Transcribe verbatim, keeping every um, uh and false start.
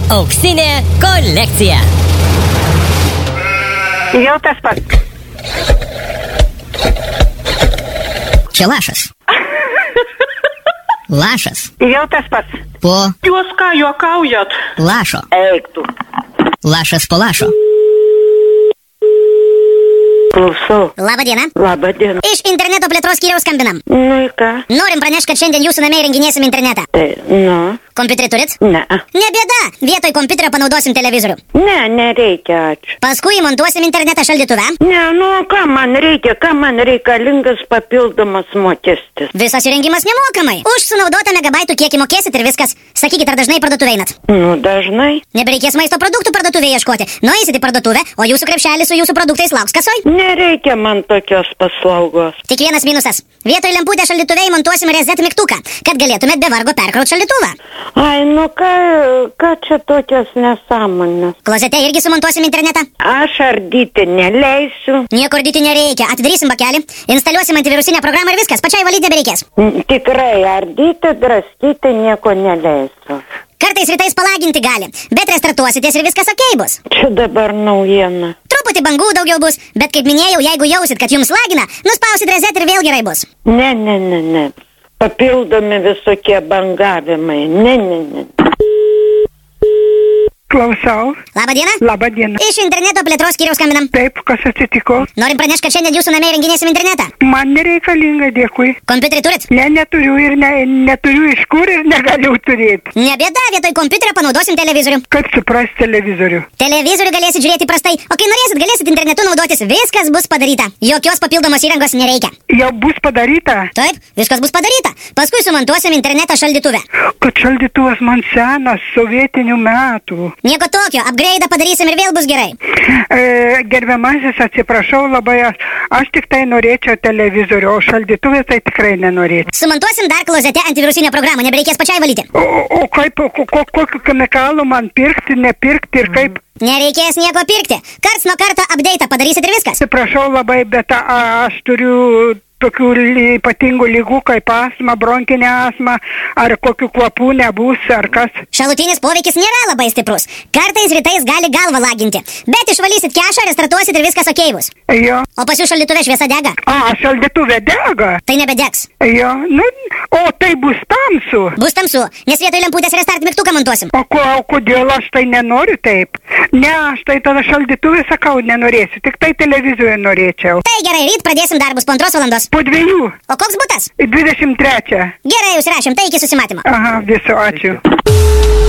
Auksinė kolekcija. Jau tas pats. Čia lašas. Lašas. Jau tas pats. Po Jūs ką juokaujat? lašo. Eik tu. Lašas po lašo. Klausau. Labą dieną. Labą dieną. Iš interneto plėtros skyriaus skambinam. Nu į ką? Norim pranešti, kad šiandien jūsų namie įrenginėsim internetą. Tai, nu. Kompiuterį turit? Ne. Ne bėda. Vietoj kompiuterio panaudosim televizorių. Ne, nereikia, ačiū. Paskui įmontuosim internetą šaldytuve. Ne, nu, ką man reikia, ką man reikalingas papildomas mokestis. Visas įrengimas nemokamai. Už sunaudotą megabaitų kiekį mokėsit ir viskas. Sakykit, ar dažnai parduotuvę einat? Nu, dažnai. Nebereikės maisto produktų parduotuvėje ieškoti. Nueisit į parduotuvę, o jūsų krepšelis su jūsų produktais lauks kasoj. Nereikia man tokios paslaugos. Tik vienas minusas. Vietoj lemputę šaldytuve įmontuosim reset mygtuką, kad galėtumėt be vargo perkrauti šaldytuvą. Ai, nu ką, ką čia tokios nesąmonės? Klozete irgi sumontuosim internetą. Aš ardyti neleisiu. Nieko ardyti nereikia. Atidarysim bakelį, instaliuosim antivirusinę programą ir viskas. Pačiai valyti nebereikės. N- Tikrai ardyti, drastyti nieko neleisiu. Kartais rytais palaginti gali, bet restartuositės ir viskas okei bus. Čia dabar naujiena. Truputį bangų daugiau bus, bet kaip minėjau, jeigu jausit, kad jums lagina, nuspausit reset ir vėl gerai bus. Ne, ne, ne, ne. Papildomi visokie bangavimai. Ne, ne, ne. Klausau. Labą dieną. Labą dieną. Iš interneto plėtros skyriaus skambinam. Taip, kas atsitiko? Norim pranešti, kad šiandien jūsų namie įrenginėsim internetą. Man nereikalinga, dėkui. Kompiuterį turit? Ne, neturiu ir ne, neturiu iš kur ir negaliu turėti. Ne bėda, vietoj kompiuterio panaudosim televizorių. Kaip suprast televizorių? Televizorių galėsit žiūrėti prastai, o kai norėsit, galėsit internetu naudotis. Viskas bus padaryta. Jokios papildomos įrangos nereikia. Jau bus padaryta? Taip, viskas bus padaryta. Paskui sumontuosim internetą šaldytuve. Kad šaldytuvas man senas, sovietinių metų. Nieko tokio, upgrade'ą padarysim ir vėl bus gerai. E, gerbiamasis, atsiprašau labai, aš, aš tik tai norėčiau televizorių, o šaldytuvės tai tikrai nenorėčiau. Sumontuosim dar klozete antivirusinę programą, nebereikės pačiai valyti. O, o kaip, ko, ko, kokiu chemikalu man pirkti, nepirkti ir kaip? Nereikės nieko pirkti. Karts nuo karto update'ą padarysit ir viskas. Atsiprašau labai, bet a, aš turiu tokių li- ypatingų lygų kaip astma, bronkinė astma, ar kokių kvapų nebus, ar kas. Šalutinis poveikis nėra labai stiprus. Kartais rytais gali galvą laginti. Bet išvalysit kešą, restartuosit ir viskas okei bus. Jo. O pas jų šaldytuve šviesa dega. A, šaldytuvė dega? Tai nebedegs. Jo. Nu, o tai bus tamsu. Bus tamsu, nes vietoj lemputės restart mygtuką montuosim. O, ko, o kodėl aš tai nenoriu taip? Ne, aš tai tada šaldytuvė sakau nenorėsiu, tik tai televizorių norėčiau. Tai gerai, ryt pradėsim darbus po antros valandos. Po dviejų. O koks butas? dvidešimt trečią. Gerai, užsirašėm, tai iki susimatymo. Aha, viso, ačiū.